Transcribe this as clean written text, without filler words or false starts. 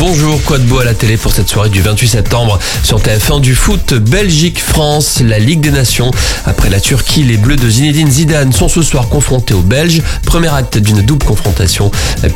Bonjour, quoi de beau à la télé pour cette soirée du 28 septembre sur TF1 du foot Belgique-France, la Ligue des Nations. Après la Turquie, les Bleus de Zinedine Zidane sont ce soir confrontés aux Belges. Premier acte d'une double confrontation.